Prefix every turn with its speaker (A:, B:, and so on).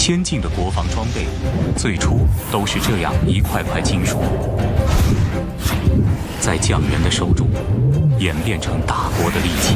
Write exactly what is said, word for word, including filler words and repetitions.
A: 先进的国防装备，最初都是这样一块块金属，在匠人的手中，演变成大国的利器。